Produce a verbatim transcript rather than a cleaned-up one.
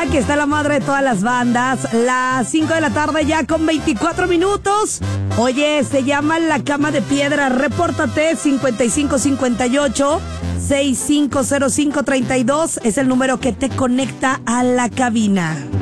que está la madre de todas las bandas. Las cinco de la tarde ya con veinticuatro minutos. Oye, se llama La Cama de Piedra. Repórtate cincuenta y cinco cincuenta y ocho sesenta y cinco cero cinco treinta y dos. Es el número que te conecta a la cabina.